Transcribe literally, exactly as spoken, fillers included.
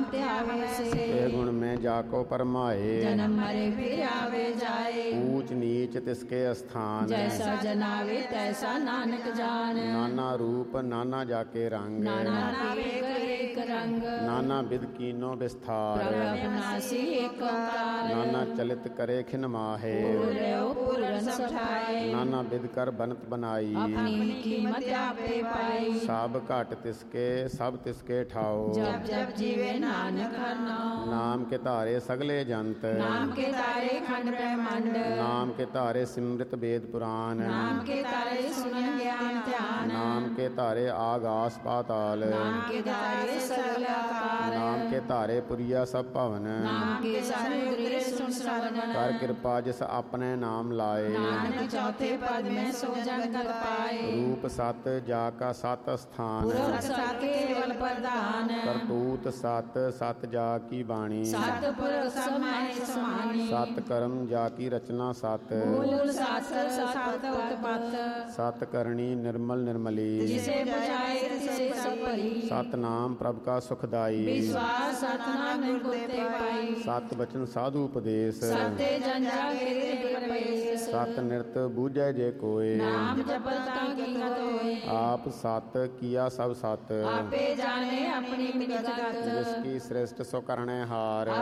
त्यावे से। ए गुण में जाको परमाए जन्म मरे फिर आवे जाए। ऊंच नीच तिसके स्थान जैसा जनावे तैसा नानक जान। नाना रूप नाना जाके रंग नाना एक एक रंग। नाना विध कीनो विस्तार प्रभु अविनाशी एक ओंकार। नाना चलित करे खिन माहे पूर्व पूरन सब ठाए। नाना विध कर बनत बनाई अपनी कीमत आपे पाई। सब घट तिसके सब तिसके ठाओ जब जब जीवे नानक हर नाम। नाम के तारे सगले जंत नाम के तारे खंड ब्रह्मांड। नाम के तारे सिमृत वेद पुराण नाम के तारे सुनन ज्ञान ध्यान। नाम के तारे आगास पाताल नाम के तारे सगल आकार। नाम के तारे पुरिया सब भवन नाम के समुद्र सुन श्रवण। कर कृपा जिस अपने नाम लाए नानक चौथे पद में सो जन कर पाए। रूप सत जाका सत स्थान पुरख सत केवल प्रधान। करतूत सत सत जा की बाणी सत पुरख समाय समानी। सत कर्म जा की रचना सत मूल सत सत उत्पत्त। सत करणी निर्मल निर्मली जिसे बुझाए तिसे सब भली। सत नाम प्रभ का सुखदाई विश्वास सतनाम निर्गुण ते पाई। सत वचन साधु उपदेश सत्य जन जागे प्रवेश। सत निरत बूझे जे कोय नाम जपता कीमत होए। आप सत किया सब सत आपे जाने अपनी मिलत। जिसकी श्रेष्ठ सो करणे हार